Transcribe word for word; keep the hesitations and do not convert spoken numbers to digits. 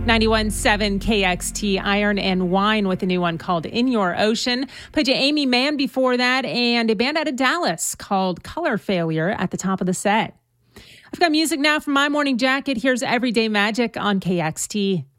ninety-one point seven K X T, Iron and Wine with a new one called In Your Ocean. Played you Amy Mann before that, and a band out of Dallas called Color Failure at the top of the set. I've got music now from My Morning Jacket. Here's Everyday Magic on K X T.